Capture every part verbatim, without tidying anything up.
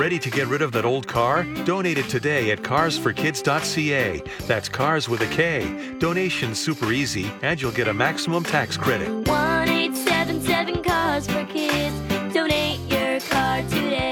Ready to get rid of that old car? Donate it today at cars for kids dot c a. That's cars with a K. Donation's super easy, and you'll get a maximum tax credit. one eight seven seven cars for kids. Donate your car today.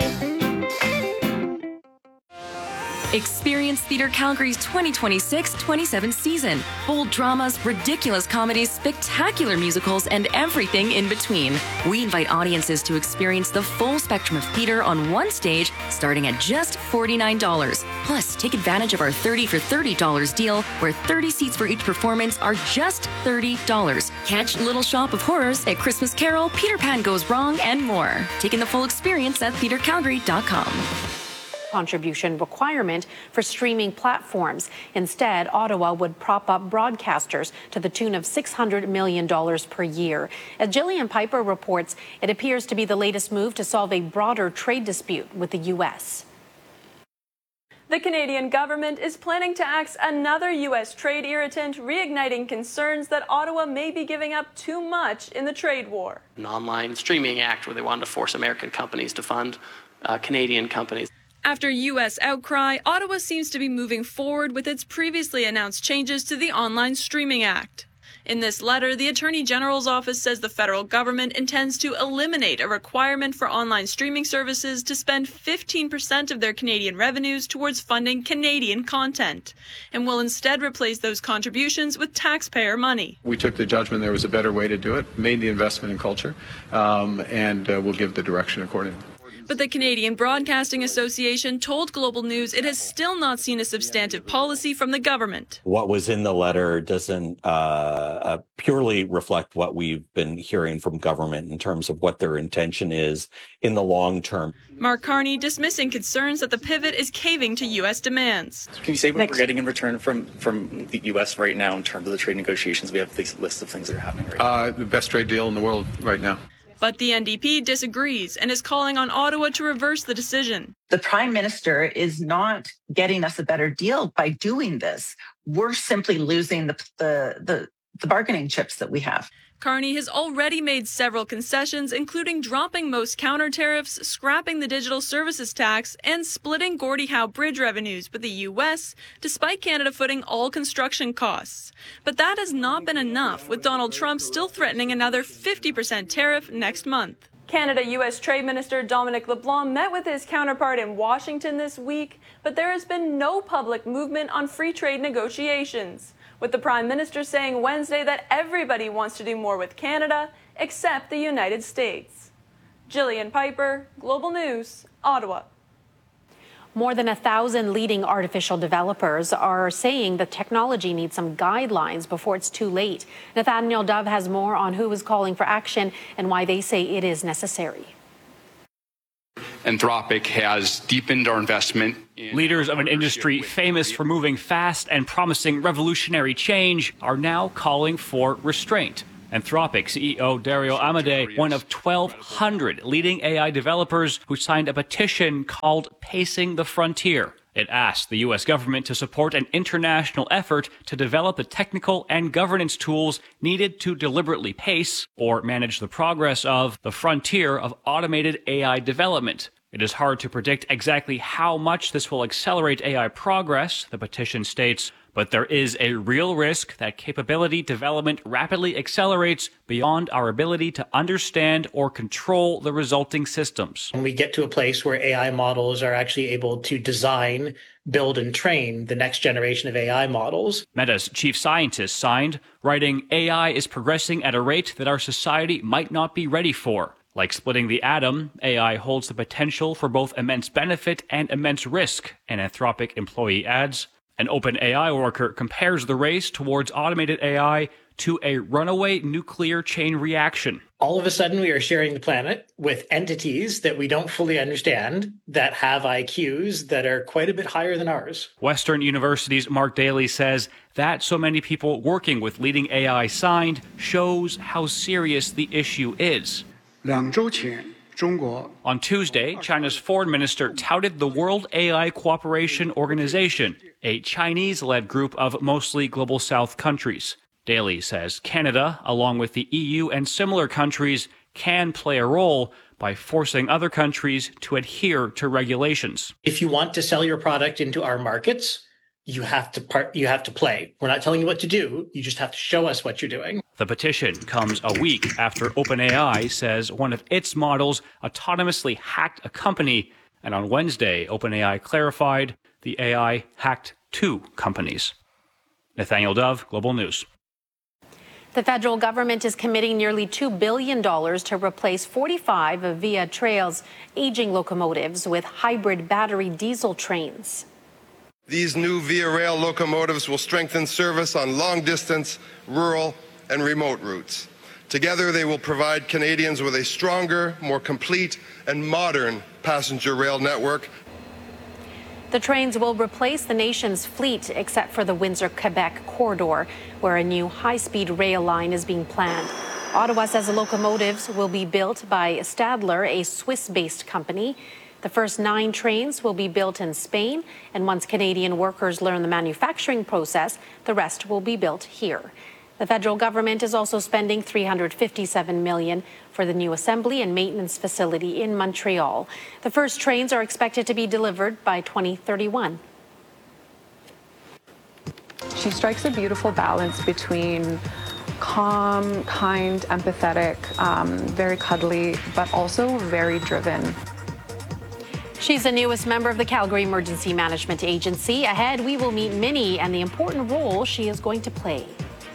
Experience Theatre Calgary's twenty twenty-six twenty-seven season. Bold dramas, ridiculous comedies, spectacular musicals, and everything in between. We invite audiences to experience the full spectrum of theatre on one stage, starting at just forty-nine dollars. Plus, take advantage of our thirty for thirty dollars deal, where thirty seats for each performance are just thirty dollars. Catch Little Shop of Horrors, A Christmas Carol, Peter Pan Goes Wrong, and more. Take in the full experience at theatre calgary dot com. Contribution requirement for streaming platforms. Instead, Ottawa would prop up broadcasters to the tune of six hundred million dollars per year. As Jillian Piper reports, it appears to be the latest move to solve a broader trade dispute with the U S. The Canadian government is planning to axe another U S trade irritant, reigniting concerns that Ottawa may be giving up too much in the trade war. An online streaming act where they wanted to force American companies to fund uh, Canadian companies. After U S outcry, Ottawa seems to be moving forward with its previously announced changes to the Online Streaming Act. In this letter, the Attorney General's office says the federal government intends to eliminate a requirement for online streaming services to spend fifteen percent of their Canadian revenues towards funding Canadian content, and will instead replace those contributions with taxpayer money. We took the judgment there was a better way to do it, made the investment in culture, um, and uh, we'll give the direction accordingly. But the Canadian Broadcasting Association told Global News it has still not seen a substantive policy from the government. What was in the letter doesn't uh, uh, purely reflect what we've been hearing from government in terms of what their intention is in the long term. Mark Carney dismissing concerns that the pivot is caving to U S demands. Can you say what Next. we're getting in return from, from the U S right now in terms of the trade negotiations? We have this list of things that are happening right now. Uh, the best trade deal in the world right now. But the N D P disagrees and is calling on Ottawa to reverse the decision. The Prime Minister is not getting us a better deal by doing this. We're simply losing the the the, the bargaining chips that we have. Carney has already made several concessions, including dropping most counter tariffs, scrapping the digital services tax, and splitting Gordie Howe Bridge revenues with the U S, despite Canada footing all construction costs. But that has not been enough, with Donald Trump still threatening another fifty percent tariff next month. Canada-U S Trade Minister Dominic LeBlanc met with his counterpart in Washington this week, but there has been no public movement on free trade negotiations, with the Prime Minister saying Wednesday that everybody wants to do more with Canada, except the United States. Jillian Piper, Global News, Ottawa. More than a thousand leading artificial developers are saying the technology needs some guidelines before it's too late. Nathaniel Dove has more on who is calling for action and why they say it is necessary. Anthropic has deepened our investment. Leaders of an industry famous for moving fast and promising revolutionary change are now calling for restraint. Anthropic C E O Dario Amodei, one of twelve hundred leading A I developers who signed a petition called Pacing the Frontier. It asked the U S government to support an international effort to develop the technical and governance tools needed to deliberately pace or manage the progress of the frontier of automated A I development. It is hard to predict exactly how much this will accelerate A I progress, the petition states, but there is a real risk that capability development rapidly accelerates beyond our ability to understand or control the resulting systems. When we get to a place where A I models are actually able to design, build, and train the next generation of A I models. Meta's chief scientist signed, writing, A I is progressing at a rate that our society might not be ready for. Like splitting the atom, A I holds the potential for both immense benefit and immense risk, an Anthropic employee adds. An OpenAI worker compares the race towards automated A I to a runaway nuclear chain reaction. All of a sudden, we are sharing the planet with entities that we don't fully understand, that have I Qs that are quite a bit higher than ours. Western University's Mark Daly says that so many people working with leading A I signed shows how serious the issue is. On Tuesday, China's foreign minister touted the World A I Cooperation Organization, a Chinese-led group of mostly Global South countries. Daly says Canada, along with the E U and similar countries, can play a role, by forcing other countries to adhere to regulations. If you want to sell your product into our markets, you have to part, you have to play. We're not telling you what to do. You just have to show us what you're doing. The petition comes a week after OpenAI says one of its models autonomously hacked a company. And on Wednesday, OpenAI clarified the A I hacked two companies. Nathaniel Dove, Global News. The federal government is committing nearly two billion dollars to replace forty-five of Via Trail's aging locomotives with hybrid battery diesel trains. These new Via Rail locomotives will strengthen service on long-distance, rural, and remote routes. Together, they will provide Canadians with a stronger, more complete, and modern passenger rail network. The trains will replace the nation's fleet, except for the Windsor-Quebec corridor, where a new high-speed rail line is being planned. Ottawa says the locomotives will be built by Stadler, a Swiss-based company. The first nine trains will be built in Spain, and once Canadian workers learn the manufacturing process, the rest will be built here. The federal government is also spending three hundred fifty-seven million dollars for the new assembly and maintenance facility in Montreal. The first trains are expected to be delivered by twenty thirty-one. She strikes a beautiful balance between calm, kind, empathetic, um, very cuddly, but also very driven. She's the newest member of the Calgary Emergency Management Agency. Ahead, we will meet Minnie and the important role she is going to play.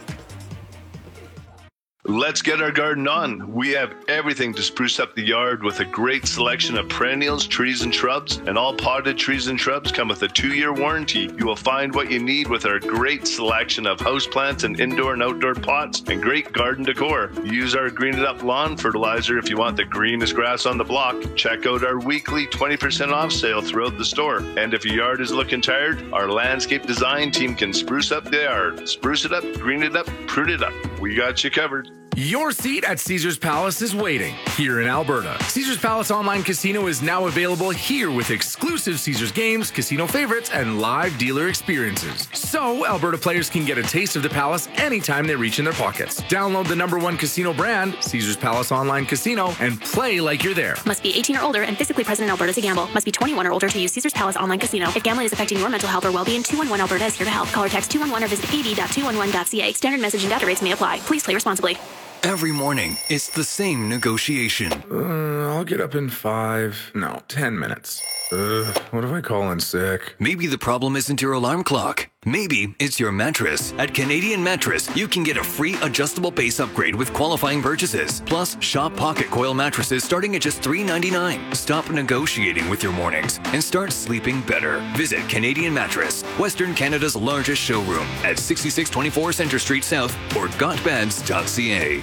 Let's get our garden on. We have everything to spruce up the yard with a great selection of perennials, trees, and shrubs. And all potted trees and shrubs come with a two-year warranty. You will find what you need with our great selection of houseplants and indoor and outdoor pots and great garden decor. Use our Green It Up lawn fertilizer if you want the greenest grass on the block. Check out our weekly twenty percent off sale throughout the store. And if your yard is looking tired, our landscape design team can spruce up the yard. Spruce it up, green it up, prune it up. We got you covered. Your seat at Caesars Palace is waiting here in Alberta. Caesars Palace Online Casino is now available here with exclusive Caesars games, casino favorites, and live dealer experiences. So Alberta players can get a taste of the Palace anytime they reach in their pockets. Download the number one casino brand, Caesars Palace Online Casino, and play like you're there. Must be eighteen or older and physically present in Alberta to gamble. Must be twenty-one or older to use Caesars Palace Online Casino. If gambling is affecting your mental health or well-being, two one one Alberta is here to help. Call or text two one one or visit a d dot two one one dot c a. Standard message and data rates may apply. Please play responsibly. Every morning, it's the same negotiation. Uh, I'll get up in five, no, ten minutes. Uh, what if I call in sick? Maybe the problem isn't your alarm clock. Maybe it's your mattress. At Canadian Mattress, you can get a free adjustable base upgrade with qualifying purchases. Plus, shop pocket coil mattresses starting at just three ninety-nine. Stop negotiating with your mornings and start sleeping better. Visit Canadian Mattress, Western Canada's largest showroom at sixty-six twenty-four Centre Street South or got beds dot c a.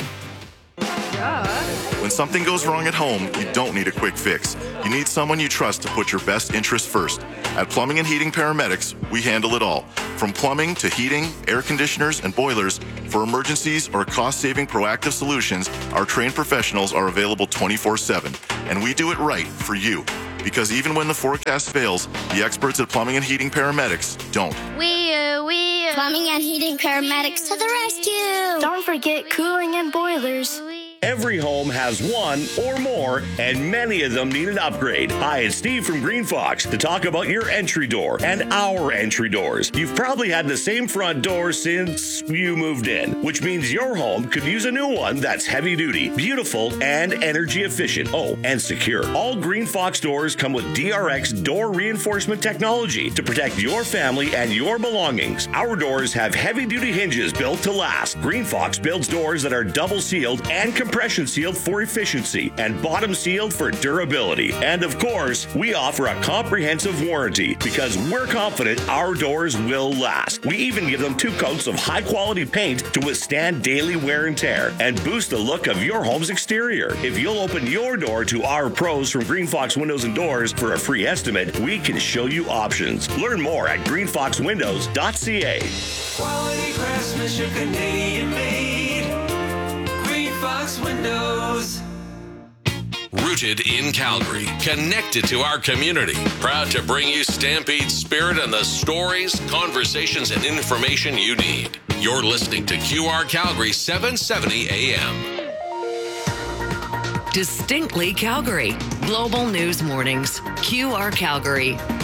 When something goes wrong at home, you don't need a quick fix. You need someone you trust to put your best interests first. At Plumbing and Heating Paramedics, we handle it all. From plumbing to heating, air conditioners, and boilers, for emergencies or cost-saving proactive solutions, our trained professionals are available twenty-four seven. And we do it right for you. Because even when the forecast fails, the experts at Plumbing and Heating Paramedics don't. We, uh, we, uh, Plumbing and Heating Paramedics to the rescue! Don't forget cooling and boilers. Every home has one or more, and many of them need an upgrade. Hi, it's Steve from Green Fox to talk about your entry door and our entry doors. You've probably had the same front door since you moved in, which means your home could use a new one that's heavy duty, beautiful, and energy efficient. Oh, and secure. All Green Fox doors come with D R X door reinforcement technology to protect your family and your belongings. Our doors have heavy duty hinges built to last. Green Fox builds doors that are double sealed and compressed compression sealed for efficiency and bottom sealed for durability. And of course, we offer a comprehensive warranty because we're confident our doors will last. We even give them two coats of high quality paint to withstand daily wear and tear and boost the look of your home's exterior. If you'll open your door to our pros from Green Fox Windows and Doors for a free estimate, we can show you options. Learn more at green fox windows dot c a. Quality craftsmanship, Canadian made. Fox Windows. Rooted in Calgary, connected to our community. Proud to bring you Stampede's spirit and the stories, conversations, and information you need. You're listening to Q R Calgary seven seventy A M. Distinctly Calgary. Global News Mornings. Q R Calgary.